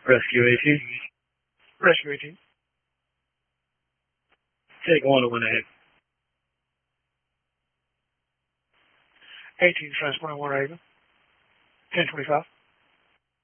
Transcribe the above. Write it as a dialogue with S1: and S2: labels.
S1: Rescue 18.
S2: Rescue 18.
S1: Take 1 to 1 ahead.
S2: 18 /1 Raven. 1025.